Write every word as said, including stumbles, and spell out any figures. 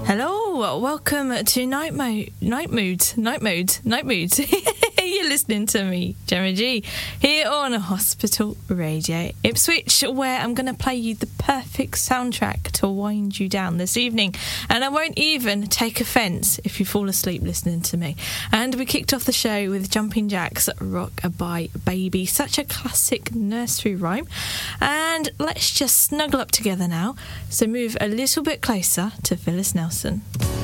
Hello, welcome to Night Mo- Night Mood, Night Mood, Night Mood. You're listening to me, Gemma G, here on Hospital Radio Ipswich, where I'm going to play you the perfect soundtrack to wind you down this evening. And I won't even take offence if you fall asleep listening to me. And we kicked off the show with Jumping Jacks' Rock-a-Bye Baby, such a classic nursery rhyme. And let's just snuggle up together now. So move a little bit closer to Phyllis Nelson.